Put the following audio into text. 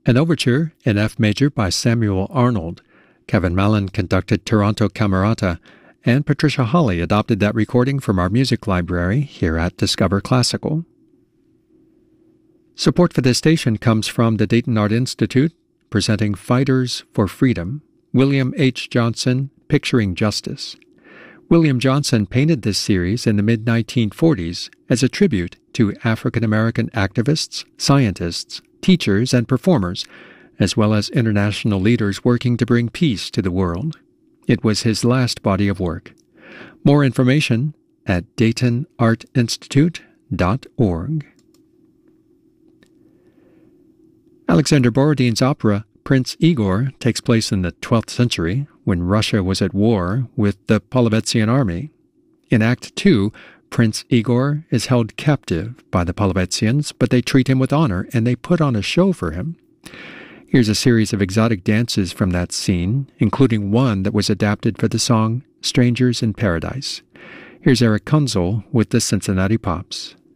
An overture in F major by Samuel Arnold. Kevin Mallon conducted Toronto Camerata, and Patricia Holly adopted that recording from our music library here at Discover Classical. Support for this station comes from the Dayton Art Institute, presenting Fighters for Freedom, William H. Johnson, Picturing Justice. William Johnson painted this series in the mid-1940s as a tribute to African-American activists, scientists, teachers, and performers, as well as international leaders working to bring peace to the world. It was his last body of work. More information at DaytonArtInstitute.org. Alexander Borodin's opera Prince Igor takes place in the 12th century, when Russia was at war with the Polovetzian army. In Act 2, Prince Igor is held captive by the Polovetzians, but they treat him with honor and they put on a show for him. Here's a series of exotic dances from that scene, including one that was adapted for the song Strangers in Paradise. Here's Eric Kunzel with the Cincinnati Pops.